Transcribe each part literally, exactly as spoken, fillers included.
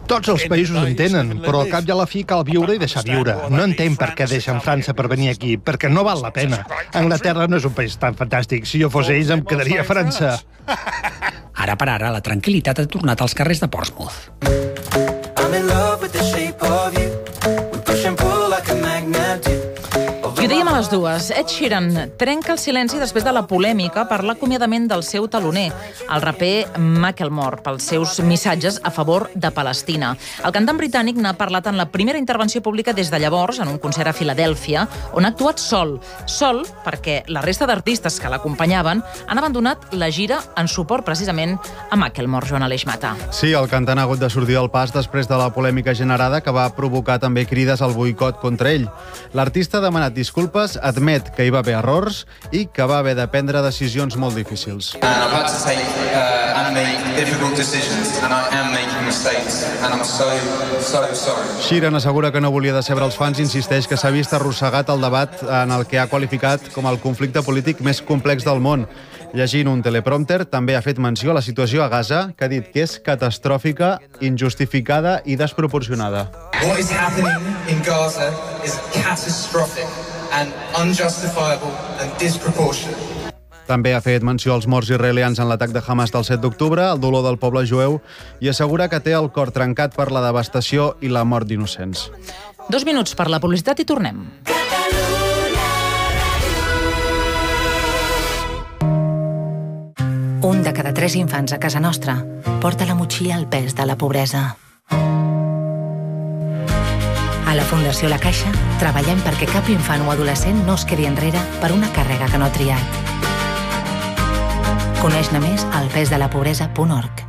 Tots els països en tenen, però al cap i a la fi cal viure i deixar viure. No entenc per què deixen França per venir aquí, perquè no val la pena. Anglaterra no és un país tan fantàstic. Si jo fos ells, em quedaria a França. Ara per ara, la tranquil·litat ha tornat als carrers de Portsmouth. I ho dèiem a les dues. Ed Sheeran trenca el silenci després de la polèmica per l'acomiadament del seu taloner, el raper Macklemore, pels seus missatges a favor de Palestina. El cantant britànic n'ha parlat en la primera intervenció pública des de llavors, en un concert a Filadèlfia, on ha actuat sol. Sol perquè la resta d'artistes que l'acompanyaven han abandonat la gira en suport precisament a Macklemore, Joan Aleix Mata. Sí, el cantant ha hagut de sortir del pas després de la polèmica generada que va provocar també crides al boicot contra ell. L'artista ha demanat disculpes, admet que hi va haver errors i que va haver de prendre decisions molt difícils. Sheeran assegura que no volia decebre els fans i insisteix que s'ha vist arrossegat al debat en el que ha qualificat com el conflicte polític més complex del món. Llegint un teleprompter, també ha fet menció a la situació a Gaza, que ha dit que és catastròfica, injustificada i desproporcionada. What is happening in Gaza is catastrophic and unjustifiable and disproportionate. També ha fet menció als morts israelians en l'atac de Hamas del set d'octubre, el dolor del poble jueu, i assegura que té el cor trencat per la devastació i la mort d'innocents. Dos minuts per la publicitat i tornem. Un de cada tres infants a casa nostra porta a la motxilla el pes de la pobresa. A la Fundació La Caixa treballem perquè cap infant o adolescent no es quedi enrere per una càrrega que no ha triat. Coneix-ne més al pes de la pobresa punt org.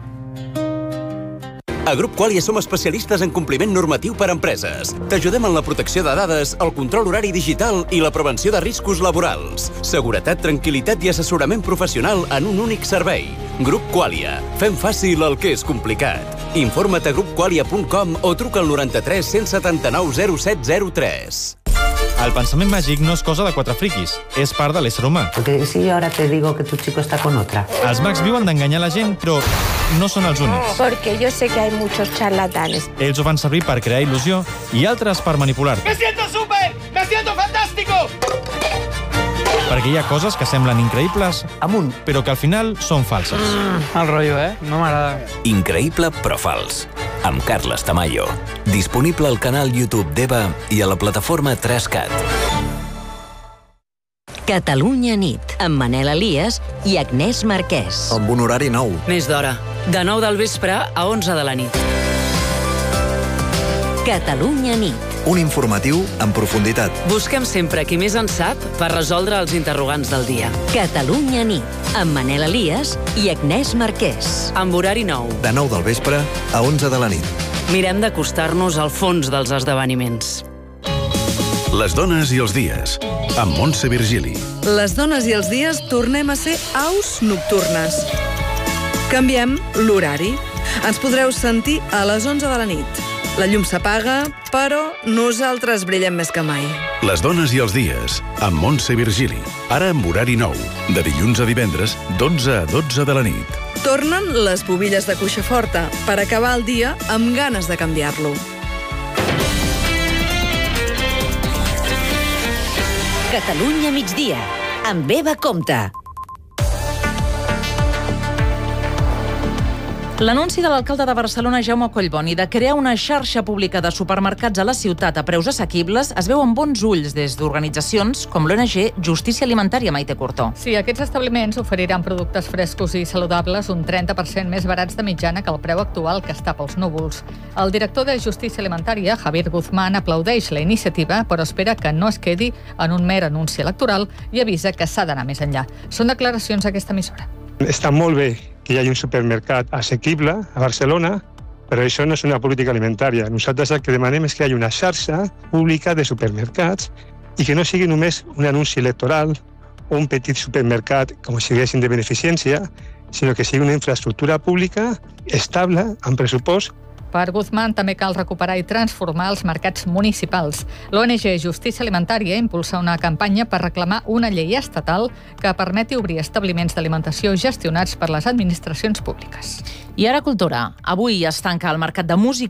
A Grup Qualia som especialistes en compliment normatiu per a empreses. T'ajudem en la protecció de dades, el control horari digital i la prevenció de riscos laborals. Seguretat, tranquil·litat i assessorament professional en un únic servei. Grup Qualia. Fem fàcil el que és complicat. Informa't a grup qualia punt com o truca al noranta-tres cent setanta-nou zero set zero tres. El pensament màgic no és cosa de quatre friquis, és part de l'ésser humà. Porque si yo ahora te digo que tu chico está con otra. Els mags viuen d'enganyar la gent, però no són els únics. Porque yo sé que hay muchos charlatanes. Ells ho fan servir per crear il·lusió i altres per manipular. ¡Me siento súper! ¡Me siento fantástico! Perquè hi ha coses que semblen increïbles, amunt, però que al final són falses. Mm, el rotllo, eh? No m'agrada. Increïble però fals. Amb Carles Tamayo. Disponible al canal YouTube d'Eva i a la plataforma tres cat. Catalunya nit, amb Manel Elias i Agnès Marquès. Amb un horari nou. Més d'hora. De nou del vespre a onze de la nit. Catalunya nit. Un informatiu en profunditat. Busquem sempre qui més en sap per resoldre els interrogants del dia. Catalunya nit, amb Manel Elias i Agnès Marquès. Amb horari nou. De nou del vespre a onze de la nit. Mirem d'acostar-nos al fons dels esdeveniments. Les dones i els dies, amb Montse Virgili. Les dones i els dies tornem a ser aus nocturnes. Canviem l'horari. Ens podreu sentir a les onze de la nit. La llum s'apaga, però nosaltres brillem més que mai. Les dones i els dies, amb Montse Virgili. Ara amb horari nou, de dilluns a divendres, d'onze a dotze de la nit. Tornen les bobilles de cuixa forta per acabar el dia amb ganes de canviar-lo. Catalunya migdia, amb Eva Compte. L'anunci de l'alcalde de Barcelona, Jaume Collboni, de crear una xarxa pública de supermercats a la ciutat a preus assequibles es veu amb bons ulls des d'organitzacions com l'O N G Justícia Alimentària, Maite Cortó. Sí, aquests establiments oferiran productes frescos i saludables un trenta per cent més barats de mitjana que el preu actual que està pels núvols. El director de Justícia Alimentària, Javier Guzmán, aplaudeix la iniciativa, però espera que no es quedi en un mer anunci electoral i avisa que s'ha d'anar més enllà. Són declaracions d'aquesta emissora. Està molt bé que hi hagi un supermercat assequible a Barcelona, però això no és una política alimentària. Nosaltres el que demanem és que hi hagi una xarxa pública de supermercats i que no sigui només un anunci electoral o un petit supermercat, com si diguéssim, de beneficència, sinó que sigui una infraestructura pública estable, amb pressupost. Per Guzmán també cal recuperar i transformar els mercats municipals. L'O N G Justícia Alimentària impulsa una campanya per reclamar una llei estatal que permeti obrir establiments d'alimentació gestionats per les administracions públiques. I ara cultura. Avui es tanca el mercat de música